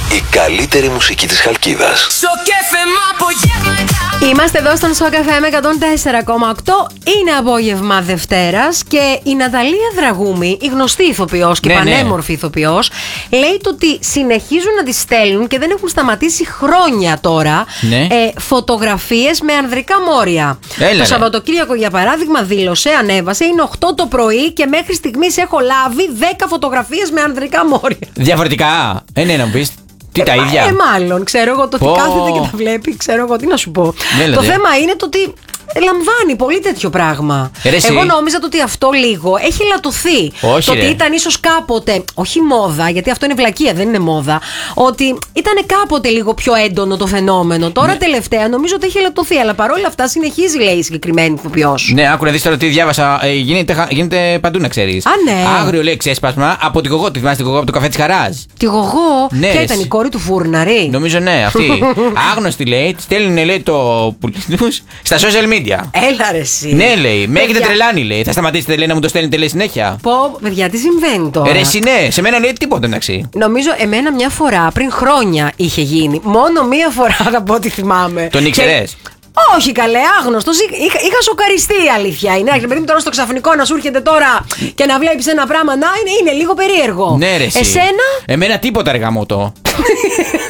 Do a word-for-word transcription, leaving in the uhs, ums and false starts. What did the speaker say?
Η καλύτερη μουσική της Χαλκίδας. Είμαστε εδώ στον Σοκ εφ εμ εκατόν τέσσερα κόμμα οκτώ. Είναι απόγευμα Δευτέρας και η Ναταλία Δραγούμη, η γνωστή ηθοποιός και ναι, πανέμορφη ναι. ηθοποιός, λέει το ότι συνεχίζουν να τις στέλνουν και δεν έχουν σταματήσει χρόνια τώρα ναι. ε, φωτογραφίες με ανδρικά μόρια. Έλα, το ρε. Σαββατοκύριακο, για παράδειγμα, δήλωσε, ανέβασε, είναι οκτώ το πρωί και μέχρι στιγμής έχω λάβει δέκα φωτογραφίες με ανδρικά μόρια. Διαφορετικά. Ε, ναι, να μου πεις. Τι, τα ίδια. Ε, μάλλον, ξέρω εγώ το ότι Πω. κάθεται και τα βλέπει, ξέρω εγώ τι να σου πω. Ναι, το δηλαδή. θέμα είναι το ότι λαμβάνει πολύ τέτοιο πράγμα. Ε, ρε, εσύ. Εγώ νόμιζα το ότι αυτό λίγο έχει λατωθεί. Όχι, το ότι ρε. ήταν ίσως κάποτε, όχι μόδα, γιατί αυτό είναι βλακεία, δεν είναι μόδα. Ότι ήταν κάποτε λίγο πιο έντονο το φαινόμενο. Τώρα Ναι. τελευταία νομίζω ότι έχει λατωθεί. Αλλά παρόλα αυτά συνεχίζει, λέει η συγκεκριμένη ηθοποιός. Ναι, άκου να δεις τώρα τι διάβασα. Ε, γίνεται, χα- γίνεται παντού, να ξέρεις. Α, ναι. Άγριο, λέει, ξέσπασμα από την Γογό. Τη θυμάστε την Γογό από το καφέ της Χαράς. Τη Γογό, Ναι, ποια ρε, ήταν εσύ. η κόρη του Φούρναρη. Νομίζω ναι, αυτή. Άγνωστη, λέει, τη στέλνουν, λέει, το πουλί τους στα social media. Έλα ρε εσύ. Ναι, λέει, με έχετε Παιδιά. τρελάνει, λέει. Θα σταματήσετε, λέει, να μου το στέλνετε, λέει, συνέχεια. Πω, παιδιά, τι συμβαίνει τώρα. Ε, ρε, εσύ, ναι, σε μένα λέει τίποτα, εντάξει. Νομίζω εμένα μια φορά πριν χρόνια είχε γίνει. Μόνο μία φορά από ό,τι θυμάμαι. Τον ήξερες? Και... Όχι καλέ, άγνωστος. Είχα, είχα σοκαριστεί, η αλήθεια είναι. Δηλαδή, παιδί μου, τώρα στο ξαφνικό να σου έρχεται τώρα και να βλέπεις ένα πράγμα να είναι, είναι λίγο περίεργο. Ναι, ρε, εσύ. Εσένα. Εμένα τίποτα, ρε γαμώτο.